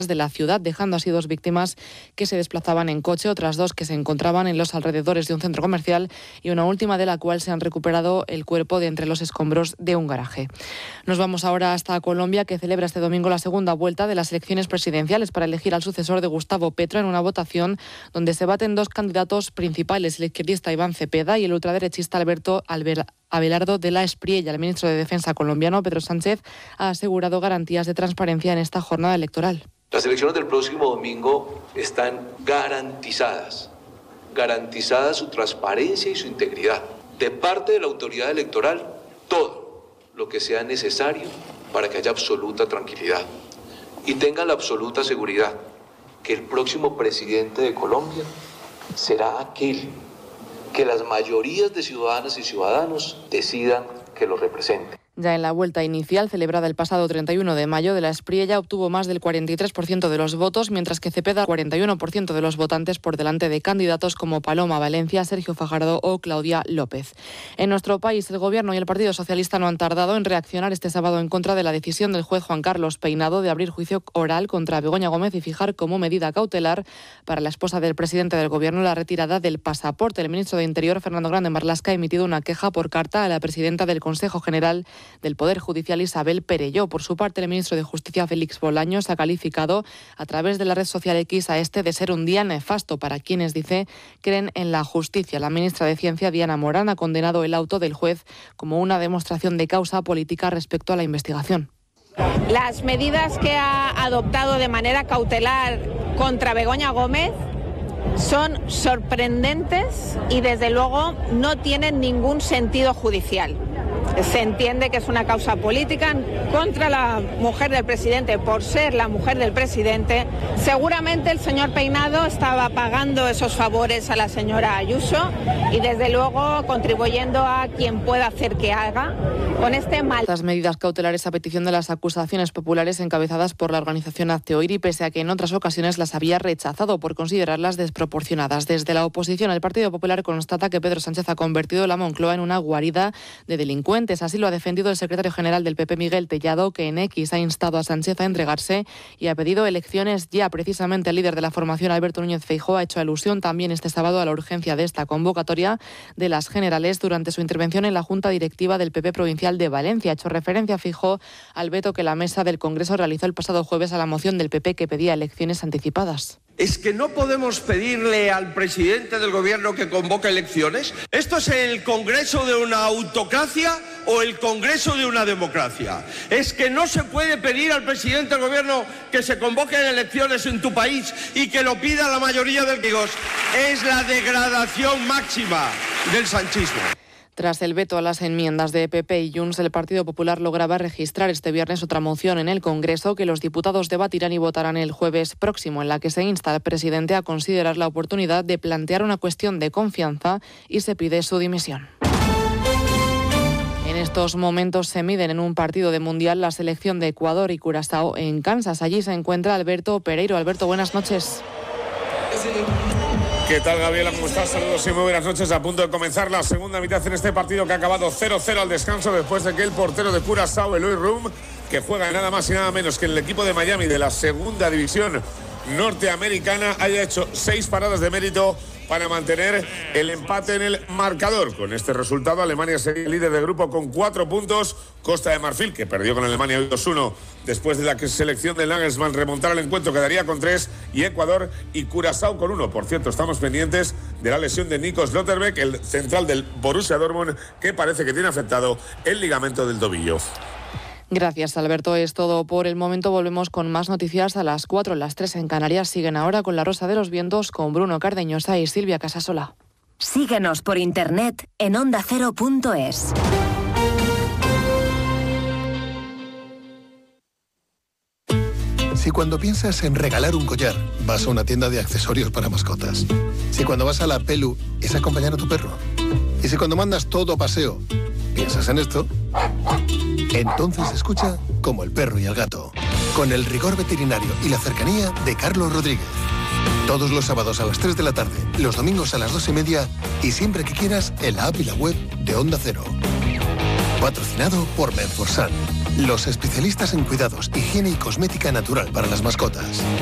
de la ciudad, dejando así 2 víctimas que se desplazaban en coche, otras 2 que se encontraban en los alrededores de un centro comercial y una última de la cual se han recuperado el cuerpo de entre los escombros de un garaje. Nos vamos ahora hasta Colombia, que celebra este domingo la segunda vuelta de las elecciones presidenciales para elegir al sucesor de Gustavo Petro en una votación donde se baten 2 candidatos principales, el izquierdista Iván Cepeda y el ultraderechista Abelardo de la Espriella. El ministro de Defensa colombiano, Pedro Sánchez, ha asegurado garantías de transparencia en esta jornada electoral. Las elecciones del próximo domingo están garantizadas su transparencia y su integridad. De parte de la autoridad electoral, todo lo que sea necesario para que haya absoluta tranquilidad. Y tengan la absoluta seguridad que el próximo presidente de Colombia será aquel que las mayorías de ciudadanas y ciudadanos decidan que lo represente. Ya en la vuelta inicial, celebrada el pasado 31 de mayo, de la Espriella obtuvo más del 43% de los votos, mientras que Cepeda 41% de los votantes, por delante de candidatos como Paloma Valencia, Sergio Fajardo o Claudia López. En nuestro país, el Gobierno y el Partido Socialista no han tardado en reaccionar este sábado en contra de la decisión del juez Juan Carlos Peinado de abrir juicio oral contra Begoña Gómez y fijar como medida cautelar para la esposa del presidente del Gobierno la retirada del pasaporte. El ministro de Interior, Fernando Grande Marlaska, ha emitido una queja por carta a la presidenta del Consejo General del Poder Judicial, Isabel Perelló. Por su parte, el ministro de Justicia, Félix Bolaños, ha calificado a través de la red social X a este de ser un día nefasto para quienes, dice, creen en la justicia. La ministra de Ciencia, Diana Morán, ha condenado el auto del juez como una demostración de causa política respecto a la investigación. Las medidas que ha adoptado de manera cautelar contra Begoña Gómez son sorprendentes y desde luego no tienen ningún sentido judicial. Se entiende que es una causa política contra la mujer del presidente por ser la mujer del presidente. Seguramente el señor Peinado estaba pagando esos favores a la señora Ayuso y desde luego contribuyendo a quien pueda hacer que haga con este mal. Estas medidas cautelares a petición de las acusaciones populares encabezadas por la organización Hazte Oír, y pese a que en otras ocasiones las había rechazado por considerarlas desproporcionadas. Desde la oposición, el Partido Popular constata que Pedro Sánchez ha convertido la Moncloa en una guarida de delincuentes. Así lo ha defendido el secretario general del PP, Miguel Tellado, que en X ha instado a Sánchez a entregarse y ha pedido elecciones ya. Precisamente el líder de la formación, Alberto Núñez Feijóo, ha hecho alusión también este sábado a la urgencia de esta convocatoria de las generales durante su intervención en la Junta Directiva del PP Provincial de Valencia. Ha hecho referencia, Feijóo, al veto que la mesa del Congreso realizó el pasado jueves a la moción del PP que pedía elecciones anticipadas. ¿Es que no podemos pedirle al presidente del gobierno que convoque elecciones? ¿Esto es el Congreso de una autocracia o el Congreso de una democracia? ¿Es que no se puede pedir al presidente del gobierno que se convoquen elecciones en tu país y que lo pida la mayoría de los? Es la degradación máxima del sanchismo. Tras el veto a las enmiendas de PP y Junts, el Partido Popular lograba registrar este viernes otra moción en el Congreso que los diputados debatirán y votarán el jueves próximo, en la que se insta al presidente a considerar la oportunidad de plantear una cuestión de confianza y se pide su dimisión. En estos momentos se miden en un partido de mundial la selección de Ecuador y Curazao en Kansas. Allí se encuentra Alberto Pereiro. Alberto, buenas noches. ¿Qué tal, Gabriela? ¿Cómo estás? Saludos y muy buenas noches. A punto de comenzar la segunda mitad en este partido que ha acabado 0-0 al descanso después de que el portero de Curazao, Eloy Rum, que juega nada más y nada menos que en el equipo de Miami de la segunda división norteamericana, haya hecho 6 paradas de mérito para mantener el empate en el marcador. Con este resultado, Alemania sería el líder de grupo con 4 puntos. Costa de Marfil, que perdió con Alemania 2-1 después de la selección de Nagelsmann remontar el encuentro, quedaría con 3, y Ecuador y Curazao con 1. Por cierto, estamos pendientes de la lesión de Nico Schlotterbeck, el central del Borussia Dortmund, que parece que tiene afectado el ligamento del tobillo. Gracias, Alberto. Es todo por el momento. Volvemos con más noticias a las 4. Las 3 en Canarias siguen ahora con La Rosa de los Vientos, con Bruno Cardeñosa y Silvia Casasola. Síguenos por internet en ondacero.es. Si cuando piensas en regalar un collar, vas a una tienda de accesorios para mascotas. Si cuando vas a la Pelu, es acompañar a tu perro. Y si cuando mandas todo a paseo, piensas en esto, entonces escucha Como el perro y el gato, con el rigor veterinario y la cercanía de Carlos Rodríguez. Todos los sábados a las 3 de la tarde, los domingos a las 2:30 y siempre que quieras en la app y la web de Onda Cero. Patrocinado por Menforsan. Los especialistas en cuidados, higiene y cosmética natural para las mascotas.